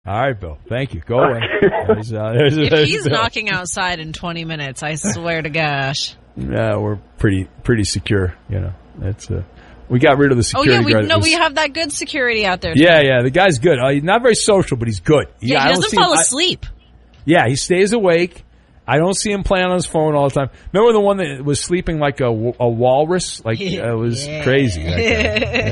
All right, Bill. Thank you. Go away. If he's knocking outside in 20 minutes, I swear to gosh. We're pretty secure. That's we got rid of the security guard. We have that good security out there. Yeah. The guy's good. He's not very social, but he's good. He doesn't fall asleep. He stays awake. I don't see him playing on his phone all the time. Remember the one that was sleeping like a walrus? It was crazy.